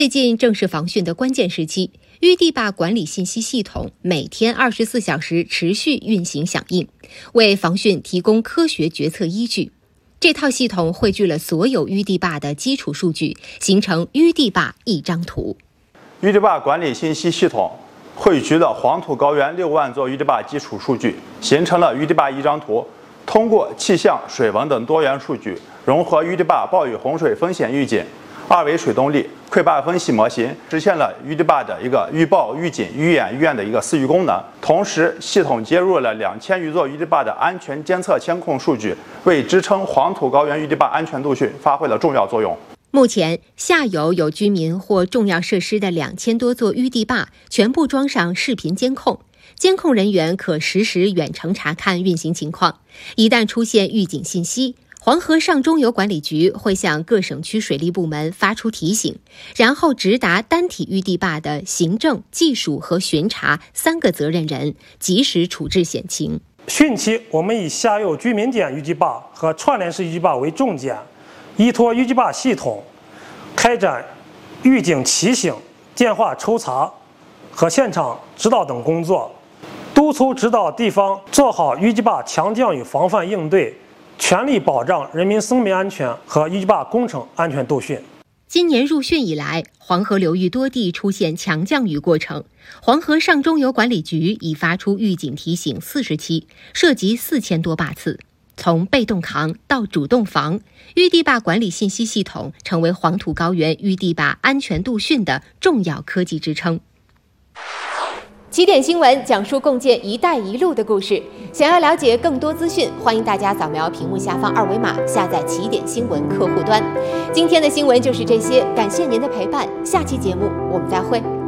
最近正是防汛的关键时期，淤地坝管理信息系统每天24小时持续运行响应，为防汛提供科学决策依据。这套系统汇聚了所有淤地坝的基础数据，形成淤地坝一张图。 淤地坝管理信息系统汇聚了黄土高原6万座淤地坝基础数据，形成了淤地坝一张图。通过气象、水文等多元数据，融合淤地坝暴雨洪水风险预警、二维水动力、溃坝分析模型，实现了淤地坝的一个预报、预警、预演、预验的一个4域功能。同时，系统接入了2000余座淤地坝的安全监测监控数据，为支撑黄土高原淤地坝安全度汛发挥了重要作用。 目前，下游有居民或重要设施的2000多座淤地坝全部装上视频监控，监控人员可实时远程查看运行情况。一旦出现预警信息，黄河上中游管理局会向各省区水利部门发出提醒，然后直达单体淤地坝的行政、技术和巡查3个责任人，及时处置险情。 汛期，我们以下游居民点淤地坝和串联式淤地坝为重点，依托淤地坝系统，开展预警提醒、电话抽查和现场指导等工作，督促指导地方做好淤地坝强降雨防范应对，全力保障人民生命安全和淤地坝工程安全度汛。 今年入汛以来，黄河流域多地出现强降雨过程，黄河上中游管理局已发出预警提醒40期，涉及4000多坝次。从被动扛到主动防，淤地坝管理信息系统成为黄土高原淤地坝安全度汛的重要科技支撑。起点新闻讲述共建“一带一路”的故事。想要了解更多资讯，欢迎大家扫描屏幕下方2维码，下载起点新闻客户端。今天的新闻就是这些，感谢您的陪伴，下期节目我们再会。